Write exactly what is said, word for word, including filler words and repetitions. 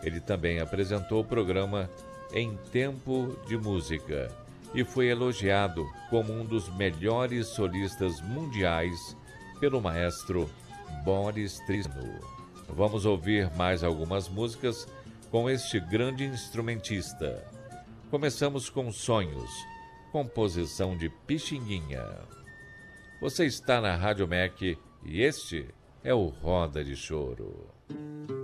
Ele também apresentou o programa Em Tempo de Música e foi elogiado como um dos melhores solistas mundiais pelo maestro Boris Trizno. Vamos ouvir mais algumas músicas com este grande instrumentista. Começamos com Sonhos, composição de Pixinguinha. Você está na Rádio M E C e este é o Roda de Choro.